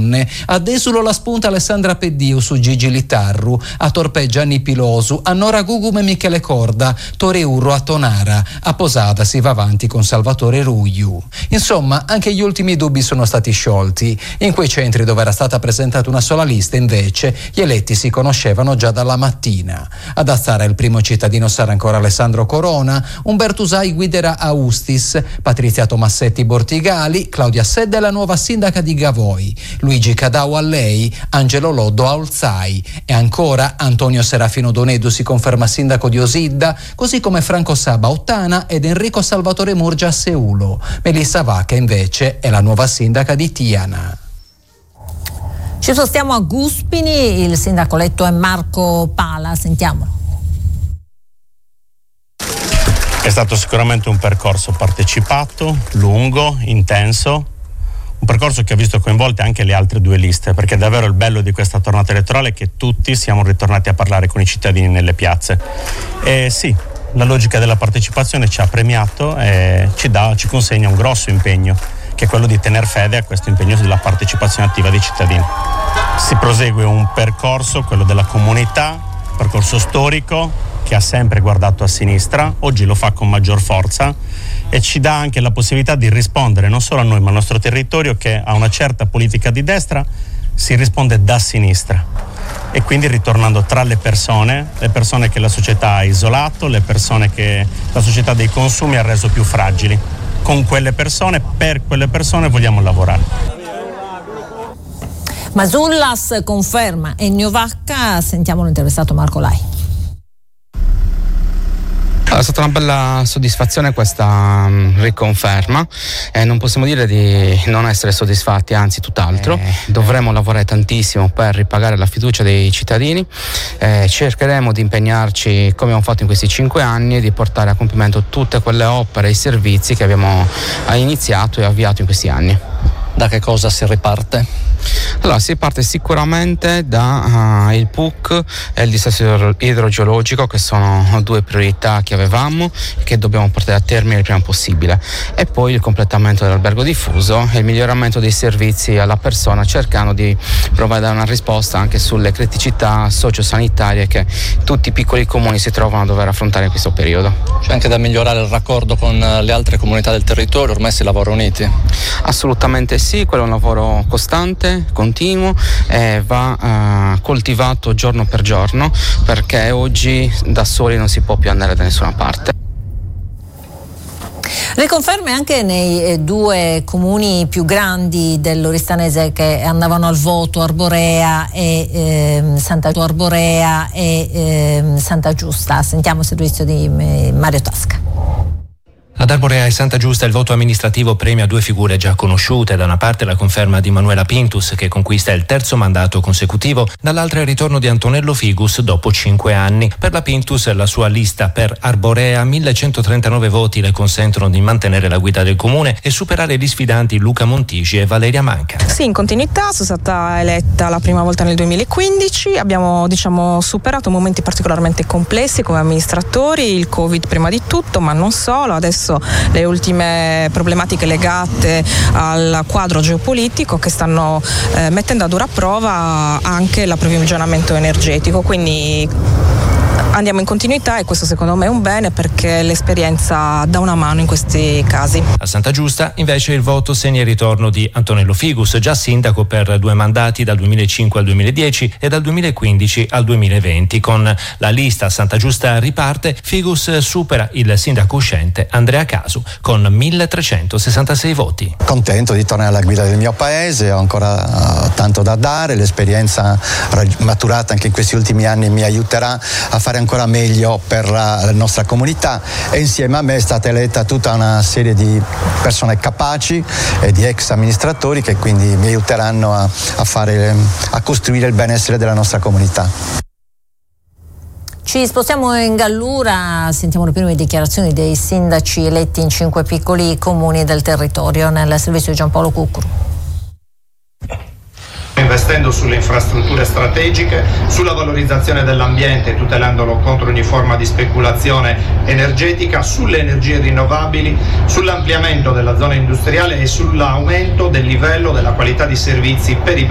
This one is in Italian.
donne. A Desulo la spunta Alessandra Peddiu su Gigi Littarru, a Torpè Gianni Pilosu, a Nora Gugume Michele Corda, Toreurro a Tonara, a Posada si va avanti con Salvatore Ruiu. Insomma, anche gli ultimi dubbi sono stati sciolti. In quei centri dove era stata presentata una sola lista, invece, gli eletti si conoscevano già dalla mattina. Ad Azzara il primo cittadino sarà ancora Alessandro Corona, Umberto Usai guiderà Austis, Patrizia Tomassetti Bortigali, Claudia Sedda è la nuova sindaca di Gavoi, Luigi Cadau a Lei, Angelo Loddo a Olzai e ancora Antonio Serafino Donedu si conferma sindaco di Osidda, così come Franco Saba a Ottana ed Enrico Salvatore Murgia a Seulo. Melissa Vacca invece è la nuova sindaca di Tiana. Ci spostiamo a Guspini, il sindaco eletto è Marco Pala, sentiamolo. È stato sicuramente un percorso partecipato, lungo, intenso, un percorso che ha visto coinvolte anche le altre due liste, perché davvero il bello di questa tornata elettorale è che tutti siamo ritornati a parlare con i cittadini nelle piazze. E sì, la logica della partecipazione ci ha premiato e ci consegna un grosso impegno, che è quello di tener fede a questo impegno della partecipazione attiva dei cittadini. Si prosegue un percorso, quello della comunità, percorso storico che ha sempre guardato a sinistra, oggi lo fa con maggior forza e ci dà anche la possibilità di rispondere non solo a noi ma al nostro territorio, che a una certa politica di destra si risponde da sinistra, e quindi ritornando tra le persone che la società ha isolato, le persone che la società dei consumi ha reso più fragili. Con quelle persone, per quelle persone vogliamo lavorare. Masullas conferma Ennio Vacca, sentiamo l'intervistato Marco Lai. È stata una bella soddisfazione questa riconferma, non possiamo dire di non essere soddisfatti, anzi tutt'altro. Dovremo lavorare tantissimo per ripagare la fiducia dei cittadini, cercheremo di impegnarci come abbiamo fatto in questi 5 anni e di portare a compimento tutte quelle opere e servizi che abbiamo iniziato e avviato in questi anni. Da che cosa si riparte? Allora, si parte sicuramente da il PUC e il dissesto idrogeologico, che sono due priorità che avevamo e che dobbiamo portare a termine il prima possibile, e poi il completamento dell'albergo diffuso e il miglioramento dei servizi alla persona, cercando di provare a dare una risposta anche sulle criticità sociosanitarie che tutti i piccoli comuni si trovano a dover affrontare in questo periodo. C'è anche da migliorare il raccordo con le altre comunità del territorio, ormai si lavora uniti? Assolutamente sì, quello è un lavoro costante, continuo, e va coltivato giorno per giorno, perché oggi da soli non si può più andare da nessuna parte. Le conferme anche nei due comuni più grandi dell'Oristanese che andavano al voto, Arborea e Santa Giusta. Sentiamo il servizio di Mario Tasca. Ad Arborea e Santa Giusta il voto amministrativo premia due figure già conosciute: da una parte la conferma di Manuela Pintus, che conquista il terzo mandato consecutivo, dall'altra il ritorno di Antonello Figus dopo 5 anni. Per la Pintus la sua lista per Arborea 1139 voti le consentono di mantenere la guida del comune e superare gli sfidanti Luca Montigi e Valeria Manca. Sì, in continuità, sono stata eletta la prima volta nel 2015, abbiamo superato momenti particolarmente complessi come amministratori, il Covid prima di tutto, ma non solo, adesso le ultime problematiche legate al quadro geopolitico che stanno mettendo a dura prova anche l'approvvigionamento energetico, quindi andiamo in continuità e questo secondo me è un bene, perché l'esperienza dà una mano in questi casi. A Santa Giusta invece il voto segna il ritorno di Antonello Figus, già sindaco per 2 mandati dal 2005 al 2010 e dal 2015 al 2020. Con la lista Santa Giusta riparte, Figus supera il sindaco uscente Andrea Casu con 1366 voti. Contento di tornare alla guida del mio paese, ho ancora tanto da dare, l'esperienza maturata anche in questi ultimi anni mi aiuterà a fare ancora meglio per la nostra comunità, e insieme a me è stata eletta tutta una serie di persone capaci e di ex amministratori che quindi mi aiuteranno a costruire il benessere della nostra comunità. Ci spostiamo in Gallura, sentiamo le prime dichiarazioni dei sindaci eletti in 5 piccoli comuni del territorio nel servizio di Giampaolo Cuccuru. Investendo sulle infrastrutture strategiche, sulla valorizzazione dell'ambiente, tutelandolo contro ogni forma di speculazione energetica, sulle energie rinnovabili, sull'ampliamento della zona industriale e sull'aumento del livello della qualità di servizi per i